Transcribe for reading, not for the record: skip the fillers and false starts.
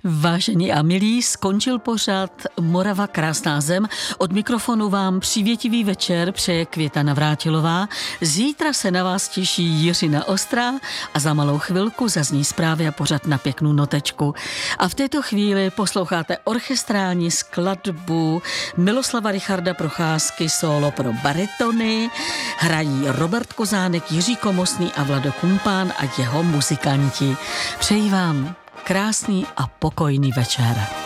Vážení a milí, skončil pořad Morava krásná zem. Od mikrofonu vám přívětivý večer přeje Květa Navrátilová. Zítra se na vás těší Jiřina Ostrá a za malou chvilku zazní zprávy a pořad na pěknou notečku. A v této chvíli posloucháte orchestrální skladbu Miloslava Richarda Procházky sólo pro baritony. Hrají Robert Kozánek, Jiří Komosný a Vlado Kumpán a jeho muzikanti. Přeji vám krásný a pokojný večer.